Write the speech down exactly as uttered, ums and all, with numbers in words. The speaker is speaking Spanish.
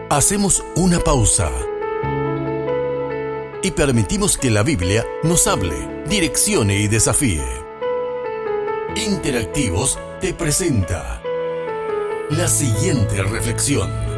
Hacemos una pausa y permitimos que la Biblia nos hable, direccione y desafíe. Interactivos te presenta la siguiente reflexión.